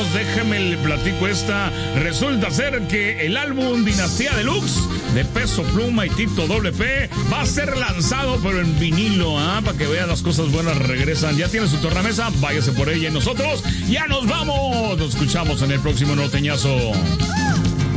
vamos, déjeme le platico esta. Resulta ser que el álbum Dinastía Deluxe de Peso Pluma y Tito WP va a ser lanzado, pero en vinilo, para que vean las cosas buenas regresan. Ya tiene su tornamesa, váyase por ella y nosotros ya nos vamos. Nos escuchamos en el próximo norteñazo.